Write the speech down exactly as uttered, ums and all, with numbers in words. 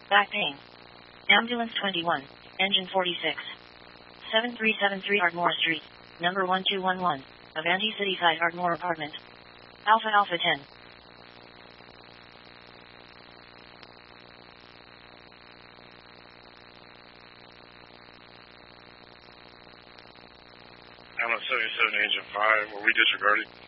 Back pain. Ambulance twenty-one. Engine forty-six. seven three seven three Ardmore Street. Number one two one one. Avanti City Side Ardmore Apartment. Alpha Alpha ten. Ambulance seventy-seven, Engine five. Were we disregarded?